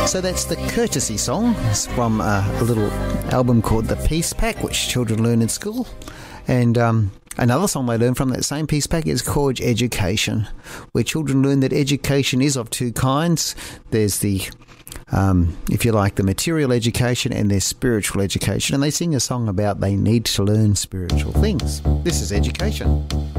So that's the Courtesy Song. It's from a little album called The Peace Pack, which children learn in school. And another song they learn from that same Peace Pack is called Education, where children learn that education is of two kinds. There's the, if you like, the material education, and there's spiritual education. And they sing a song about they need to learn spiritual things. This is Education.